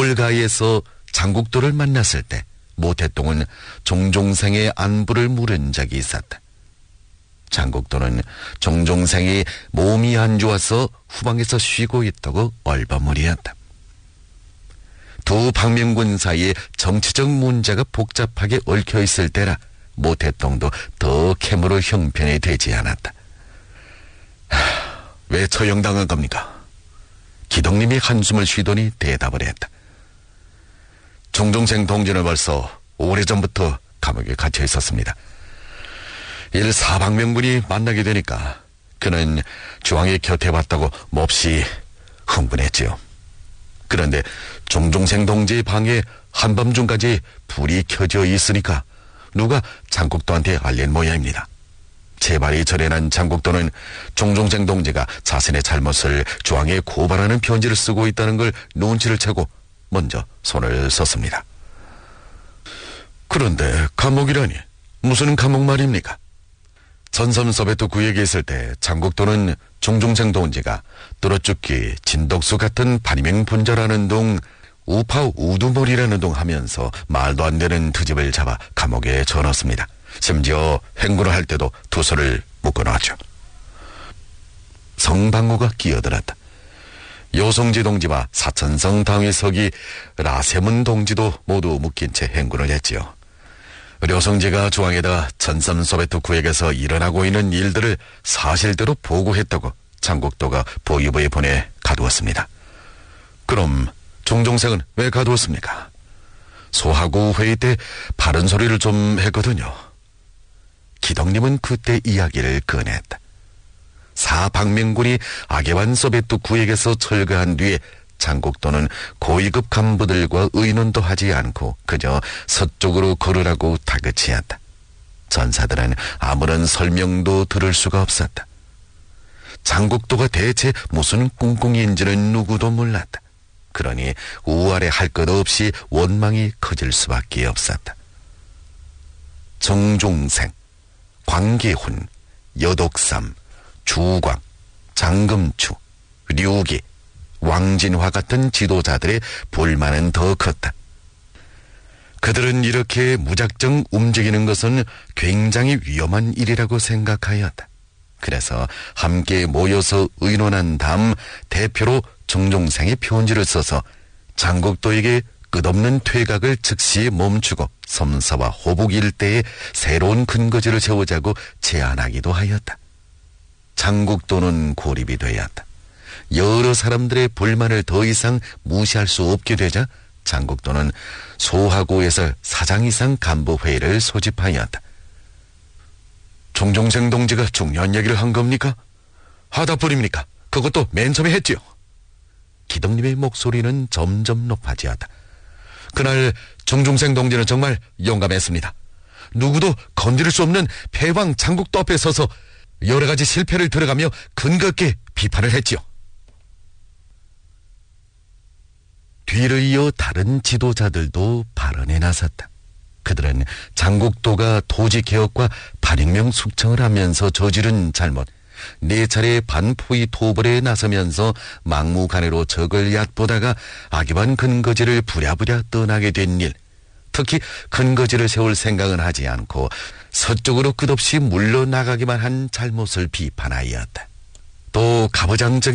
올가에서 장국도를 만났을 때 모태똥은 종종생의 안부를 물은 적이 있었다. 장국도는 종종생이 몸이 안 좋아서 후방에서 쉬고 있다고 얼버무리었다. 두 방명군 사이에 정치적 문제가 복잡하게 얽혀있을 때라 모태똥도 더 캐물어 형편이 되지 않았다. 왜 처형당한 겁니까? 기덕님이 한숨을 쉬더니 대답을 했다. 종종생 동지는 벌써 오래전부터 감옥에 갇혀 있었습니다. 사방명군이 만나게 되니까 그는 주왕의 곁에 왔다고 몹시 흥분했지요. 그런데 종종생 동지의 방에 한밤중까지 불이 켜져 있으니까 누가 장국도한테 알린 모양입니다. 재발이 절해난 장국도는 종종생 동지가 자신의 잘못을 주왕에 고발하는 편지를 쓰고 있다는 걸 눈치를 채고 먼저 손을 썼습니다. 그런데 감옥이라니 무슨 감옥 말입니까? 전섬서베토 구역에 있을 때 장국도는 종종생 동지가 뚫어죽기 진덕수 같은 반이명분자라는 둥 우파 우두머리라는 둥 하면서 말도 안 되는 트집을 잡아 감옥에 쳐넣었습니다. 심지어 행군을 할 때도 두 손을 묶어놨죠. 성방호가 끼어들었다. 요성지 동지와 사천성 당위석이 라세문 동지도 모두 묶인 채 행군을 했지요. 료성지가 주왕에다 전섬소베토 구역에서 일어나고 있는 일들을 사실대로 보고했다고 장국도가 보유부에 보내 가두었습니다. 그럼 종종생은 왜 가두었습니까? 소하고 회의 때 바른 소리를 좀 했거든요. 기덕님은 그때 이야기를 꺼냈다. 사방명군이 아게반 소베토 구역에서 철거한 뒤에 장국도는 고위급 간부들과 의논도 하지 않고 그저 서쪽으로 걸으라고 다그치었다. 전사들은 아무런 설명도 들을 수가 없었다. 장국도가 대체 무슨 꿍꿍이인지는 누구도 몰랐다. 그러니 우아래 할 것 없이 원망이 커질 수밖에 없었다. 정종생, 광계훈, 여독삼, 주광, 장금추, 류기, 왕진화 같은 지도자들의 불만은 더 컸다. 그들은 이렇게 무작정 움직이는 것은 굉장히 위험한 일이라고 생각하였다. 그래서 함께 모여서 의논한 다음 대표로 정종생의 편지를 써서 장국도에게 끝없는 퇴각을 즉시 멈추고 섬사와 호북 일대에 새로운 근거지를 세우자고 제안하기도 하였다. 장국도는 고립이 되었다. 여러 사람들의 불만을 더 이상 무시할 수 없게 되자 장국도는 소하고에서 사장 이상 간부 회의를 소집하였다. 종종생 동지가 중요한 얘기를 한 겁니까? 하다 버립니까? 그것도 맨 처음에 했지요. 기덕님의 목소리는 점점 높아지었다. 그날 종종생 동지는 정말 용감했습니다. 누구도 건드릴 수 없는 패왕 장국도 앞에 서서 여러 가지 실패를 들어가며 근거 있게 비판을 했지요. 뒤를 이어 다른 지도자들도 발언에 나섰다. 그들은 장국도가 토지개혁과 반혁명 숙청을 하면서 저지른 잘못, 4차례 반포위 토벌에 나서면서 막무가내로 적을 얕보다가 아기반 근거지를 부랴부랴 떠나게 된 일, 특히 근거지를 세울 생각은 하지 않고 서쪽으로 끝없이 물러나가기만 한 잘못을 비판하였다. 또 가부장적